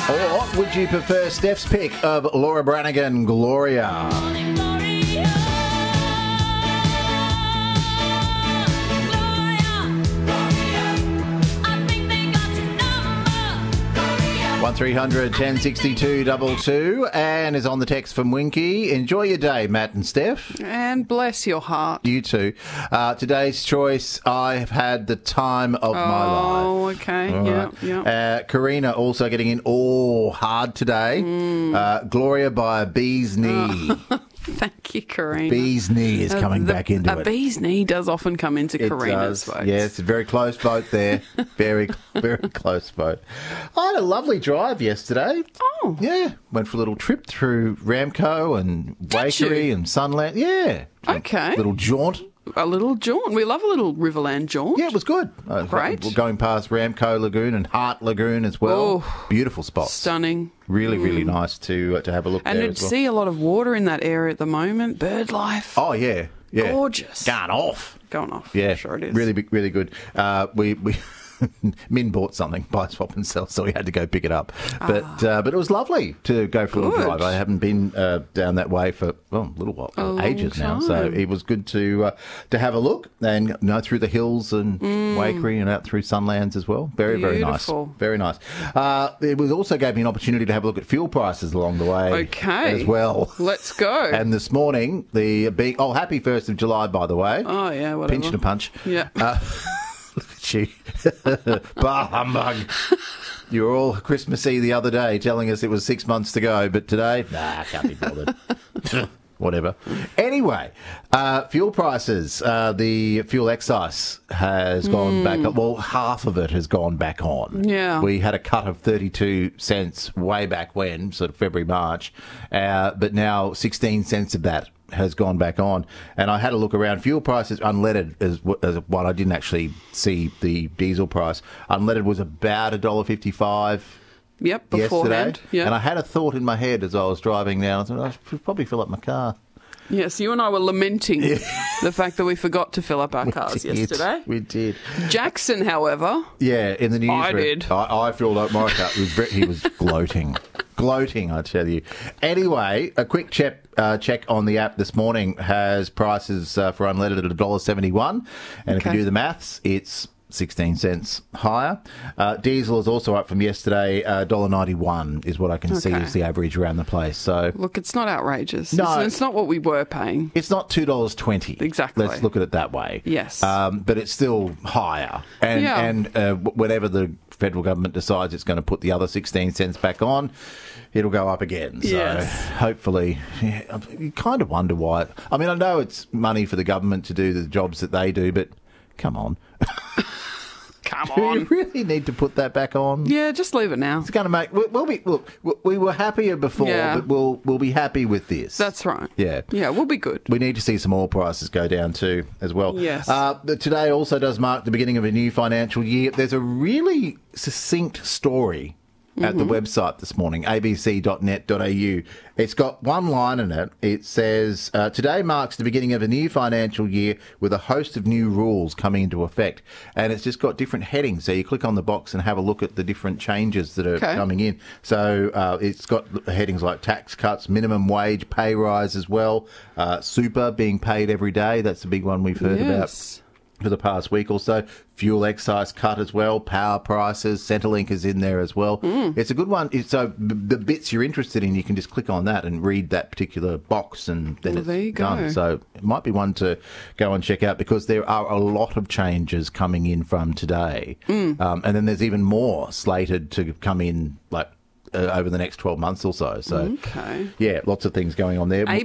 Or would you prefer Steph's pick of Laura Branigan, Gloria? 1300 1062 22 and is on the text from Winky. Enjoy your day, Matt and Steph. And bless your heart. You too. Today's choice, I have had the time of my life. Oh, okay. All Yeah, right. yeah. Karina also getting in hard today. Gloria by a bee's knee. Thank you, Karina. Bee's knee is coming back into it. A bee's knee does often come into Karina's votes. Yeah, it's a very close vote there. Very, very close vote. I had a lovely drive yesterday. Oh. Yeah. Went for a little trip through Ramco and Wakery and Sunland. Yeah. Okay. Little jaunt. A little jaunt. We love a little Riverland jaunt. Yeah, it was good. Great. We're going past Ramco Lagoon and Hart Lagoon as well. Oh, beautiful spots. Stunning. Really, really nice to have a look and there you'd as well. see a lot of water in that area at the moment. Bird life. Oh, yeah. Yeah. Gorgeous. Going off. Going off. Yeah. Sure it is. Really, really good. We Min bought something, buy, swap and sell, so we had to go pick it up. But it was lovely to go for a little drive. I haven't been down that way for a little while, ages now. So it was good to have a look and through the hills and Wakery and out through Sunlands as well. Very, Beautiful. very nice. Very nice. It was also gave me an opportunity to have a look at fuel prices along the way. Okay. As well. Let's go. And this morning, happy 1st of July, by the way. Oh, yeah, whatever. Pinch and a punch. Yeah. Look at you. Bah humbug. You were all Christmassy the other day telling us it was 6 months to go, but today, can't be bothered. Whatever. Anyway, fuel prices. The fuel excise has gone back up. Well, half of it has gone back on. Yeah. We had a cut of 32 cents way back when, sort of February, March, but now 16 cents of that has gone back on. And I had a look around. Fuel prices, unleaded as one. I didn't actually see the diesel price. Unleaded was about $1.55. Yep, beforehand. Yesterday. Yep. And I had a thought in my head as I was driving down. I thought I should probably fill up my car. Yes, you and I were lamenting the fact that we forgot to fill up our cars yesterday. We did. Jackson, however. Yeah, in the news. I did. I filled up my car. He was gloating. Gloating, I tell you. Anyway, a quick check on the app this morning has prices for unleaded at $1.71. And if you do the maths, it's 16 cents higher. Diesel is also up from yesterday. $1.91 is what I can see is the average around the place. So look, it's not outrageous. No. It's not what we were paying. It's not $2.20. Exactly. Let's look at it that way. Yes. But it's still higher. And whenever the federal government decides it's going to put the other 16 cents back on, it'll go up again. So hopefully, you kind of wonder why. I mean, I know it's money for the government to do the jobs that they do, but come on. Come Do on. you really need to put that back on? Yeah, just leave it now. It's going to make... we were happier before, but we'll be happy with this. That's right. Yeah. Yeah, we'll be good. We need to see some oil prices go down too, as well. Yes. Today also does mark the beginning of a new financial year. There's a really succinct story at the website this morning, abc.net.au. It's got one line in it. It says, today marks the beginning of a new financial year with a host of new rules coming into effect. And it's just got different headings. So you click on the box and have a look at the different changes that are coming in. So it's got headings like tax cuts, minimum wage, pay rise as well, super being paid every day. That's a big one we've heard about for the past week or so. Fuel excise cut as well, power prices, Centrelink is in there as well. It's a good one. So the bits you're interested in, you can just click on that and read that particular box and then it's there you done. go. So it might be one to go and check out because there are a lot of changes coming in from today. And then there's even more slated to come in over the next 12 months or so. So, yeah, lots of things going on there.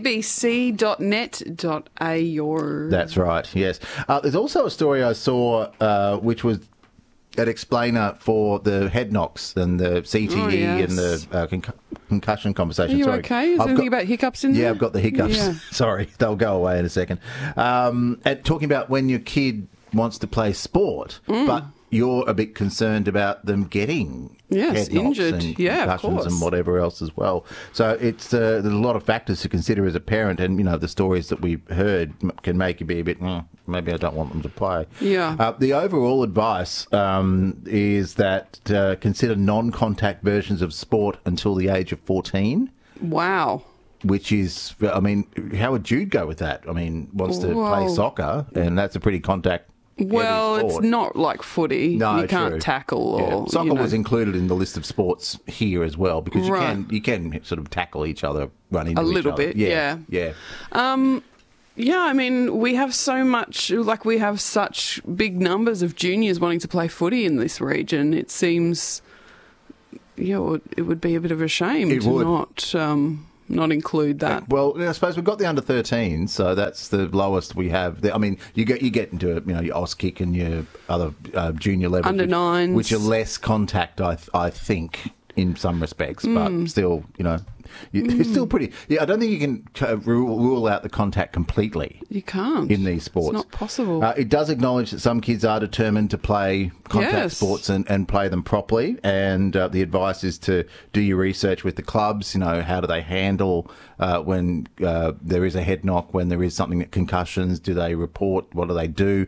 abc.net.au. That's right, yes. There's also a story I saw which was an explainer for the head knocks and the CTE and the concussion conversation. Are you Sorry. okay? Is there anything about hiccups in there? Yeah, I've got the hiccups. Yeah. Sorry, they'll go away in a second. And talking about when your kid wants to play sport, but you're a bit concerned about them getting head knocks injured. and Yeah, of concussions course. and whatever else as well. So it's there's a lot of factors to consider as a parent, and the stories that we've heard can make you be a bit. Maybe I don't want them to play. Yeah. The overall advice is that consider non-contact versions of sport until the age of 14. Wow. Which is, I mean, how would Jude go with that? I mean, wants to play Well- soccer, and that's a pretty contact. Well, heavy it's sport. not like footy. No, you can't true. tackle or Soccer was included in the list of sports here as well because you can sort of tackle each other, run into A each little other. bit, yeah. yeah. Yeah, I mean, we have such big numbers of juniors wanting to play footy in this region. It seems, it would be a bit of a shame It would. not include that. Well, I suppose we've got the under 13, so that's the lowest we have. I mean, you get into your Auskick and your other junior levels, Under nines. which are less contact, I think, in some respects, but still, it's still pretty. Yeah, I don't think you can rule out the contact completely. You can't. In these sports. It's not possible. It does acknowledge that some kids are determined to play contact Yes. sports and play them properly. And the advice is to do your research with the clubs. How do they handle when there is a head knock, when there is something that concussions? Do they report? What do they do?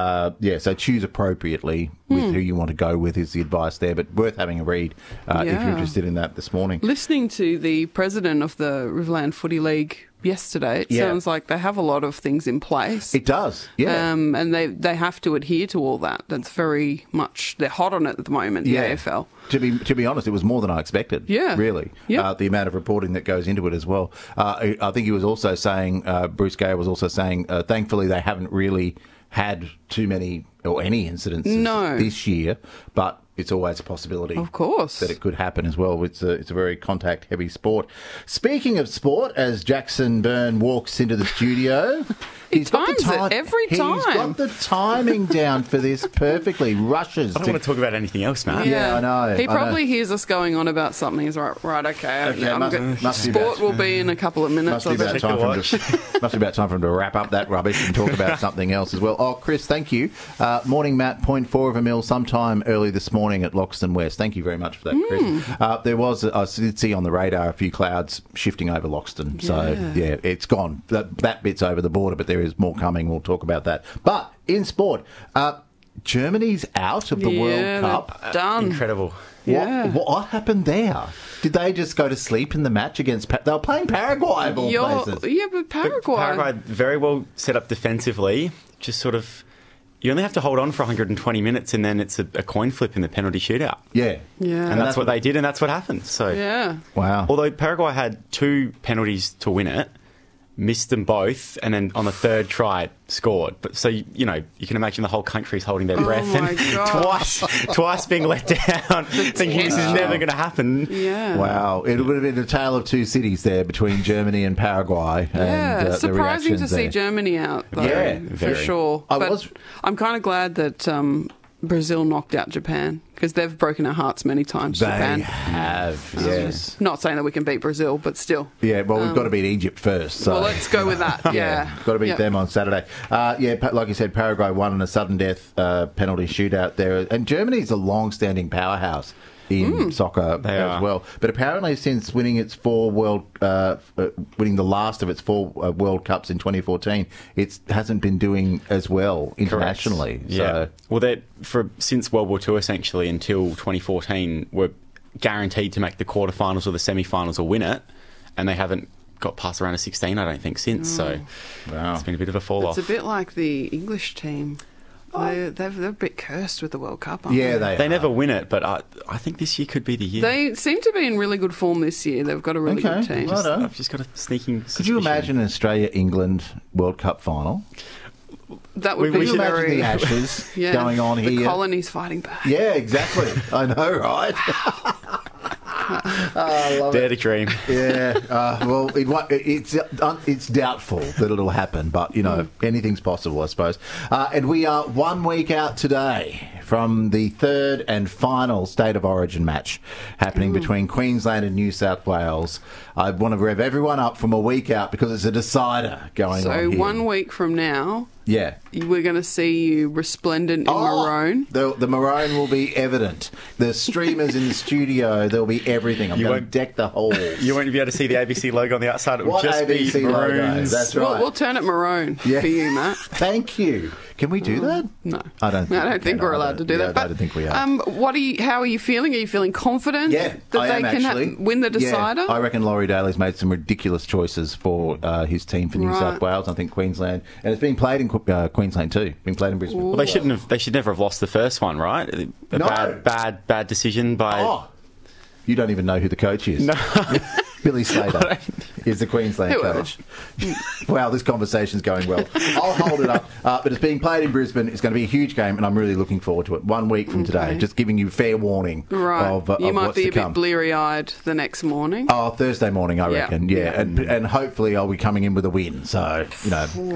So choose appropriately with who you want to go with is the advice there. But worth having a read if you're interested in that this morning. Listening to the president of the Riverland Footy League yesterday, it sounds like they have a lot of things in place. It does, yeah. And they have to adhere to all that. That's very much, they're hot on it at the moment, the AFL. To be honest, it was more than I expected. Yeah. Really. Yep. The amount of reporting that goes into it as well. I think he was also saying, Bruce Gay was also saying, thankfully they haven't really had too many or any incidences this year, but it's always a possibility. Of course. That it could happen as well. It's a very contact-heavy sport. Speaking of sport, as Jackson Byrne walks into the studio... He times it every time. He's got the timing down for this perfectly. Rushes. I don't want to talk about anything else, man. Yeah, I know. He probably hears us going on about something. He's right, okay. Must be sport about- will be in a couple of minutes. Must be about time for him to wrap up that rubbish and talk about something else as well. Oh, Chris, thank you. Morning, Matt, 0.4 of a mil sometime early this morning at Loxton West. Thank you very much for that, Chris. There was, I did see on the radar a few clouds shifting over Loxton. So, yeah, it's gone. That bit's over the border, but there is more coming. We'll talk about that. But in sport, Germany's out of the World Cup. Done. Incredible. What happened there? Did they just go to sleep in the match against... They were playing Paraguay of all places. Yeah, but Paraguay... Paraguay very well set up defensively. Just sort of... You only have to hold on for 120 minutes and then it's a coin flip in the penalty shootout. Yeah. And that's what they did and that's what happened. So, yeah. Wow. Although Paraguay had 2 penalties to win it, missed them both, and then on the third try scored. But so you can imagine the whole country's holding their breath my and twice being let down, thinking this is never going to happen. Yeah. Wow. It would have been a tale of two cities there between Germany and Paraguay. Yeah, and, surprising the to see reactions there. Germany out, though, Yeah, for very. sure. I'm kind of glad that Brazil knocked out Japan, because they've broken our hearts many times, They Japan. have, yes. Not saying that we can beat Brazil, but still. Yeah, well, we've got to beat Egypt first. So. Well, let's go with that, yeah. Got to beat them on Saturday. Like you said, Paraguay won in a sudden death penalty shootout there. And Germany's a long-standing powerhouse in soccer as well. But apparently since winning its winning the last of its 4 World Cups in 2014, it hasn't been doing as well internationally. Correct. Yeah. So, since World War II, essentially, until 2014, were guaranteed to make the quarterfinals or the semi-finals or win it, and they haven't got past the round of 16, I don't think, since. So it's been a bit of a fall-off. It's a bit like the English team. They're a bit cursed with the World Cup, aren't they? They never win it, but I think this year could be the year. They seem to be in really good form this year. They've got a really good team. I've just got a sneaking suspicion. could you imagine an Australia-England World Cup final? That would We be Could you very... imagine the Ashes going on the here? The colonies fighting back. Yeah, exactly. I know, right? I love Dare it. to dream. Yeah, it's doubtful that it'll happen, but anything's possible, I suppose. And we are 1 week out today from the third and final State of Origin match happening between Queensland and New South Wales. I want to rev everyone up from a week out because it's a decider going on So here. 1 week from now, Yeah. We're going to see you resplendent in maroon. The maroon will be evident. The streamers in the studio, there'll be everything. I'm going to deck the halls. You won't be able to see the ABC logo on the outside. It will just ABC be logo? maroons. That's right. We'll turn it maroon for you, Matt. Thank you. Can we do that? No. I don't think we're allowed to do that. I don't think we are. How are you feeling? Are you feeling confident Yeah, that I they am can actually. win the decider? Yeah, I reckon Laurie Daly's made some ridiculous choices for his team for New South Wales. I think Queensland, and it's been played in Queensland too. Been played in Brisbane. Well, they should never have lost the first one, right? Bad decision by. Oh, you don't even know who the coach is. No. Billy Slater is the Queensland coach. Wow, this conversation's going well. I'll hold it up. But it's being played in Brisbane. It's going to be a huge game, and I'm really looking forward to it. 1 week from today. Just giving you fair warning of you might what's be to a bit come. bleary-eyed the next morning. Oh, Thursday morning, I reckon. Yeah. And hopefully I'll be coming in with a win. So,